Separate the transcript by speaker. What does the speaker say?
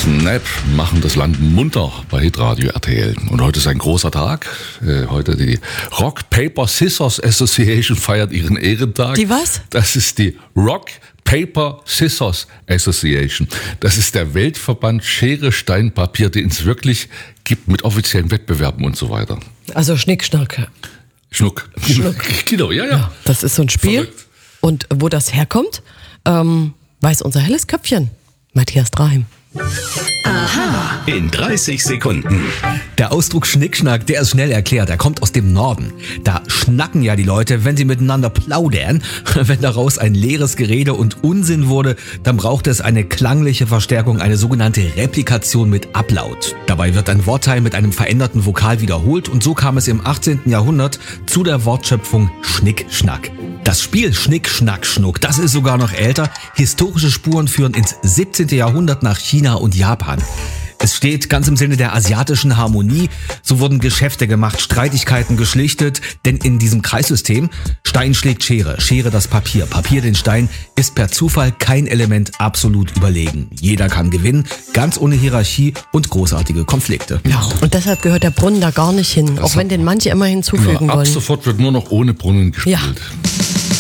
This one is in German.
Speaker 1: Snap machen das Land munter bei Hitradio RTL. Und heute ist ein großer Tag. Heute die Rock Paper Scissors Association feiert ihren Ehrentag.
Speaker 2: Die was?
Speaker 1: Das ist die Rock Paper Scissors Association. Das ist der Weltverband Schere, Stein, Papier, den es wirklich gibt mit offiziellen Wettbewerben und so weiter.
Speaker 2: Also Schnick-Schnack.
Speaker 1: Schnuck. Genau, ja.
Speaker 2: Das ist so ein Spiel.
Speaker 1: Verrückt.
Speaker 2: Und wo das herkommt, weiß unser helles Köpfchen, Matthias Draheim.
Speaker 3: Aha. In 30 Sekunden.
Speaker 4: Der Ausdruck Schnickschnack, der ist schnell erklärt. Er kommt aus dem Norden. Da schnacken ja die Leute, wenn sie miteinander plaudern. Wenn daraus ein leeres Gerede und Unsinn wurde, dann braucht es eine klangliche Verstärkung, eine sogenannte Replikation mit Ablaut. Dabei wird ein Wortteil mit einem veränderten Vokal wiederholt und so kam es im 18. Jahrhundert zu der Wortschöpfung Schnickschnack. Das Spiel Schnick, Schnack, Schnuck, das ist sogar noch älter. Historische Spuren führen ins 17. Jahrhundert nach China und Japan. Es steht ganz im Sinne der asiatischen Harmonie. So wurden Geschäfte gemacht, Streitigkeiten geschlichtet. Denn in diesem Kreissystem, Stein schlägt Schere, Schere das Papier, Papier den Stein, ist per Zufall kein Element absolut überlegen. Jeder kann gewinnen, ganz ohne Hierarchie und großartige Konflikte.
Speaker 2: Ja, und deshalb gehört der Brunnen da gar nicht hin, auch wenn den manche immer hinzufügen
Speaker 1: Ab
Speaker 2: wollen.
Speaker 1: sofort wird nur noch ohne Brunnen gespielt.
Speaker 2: Ja.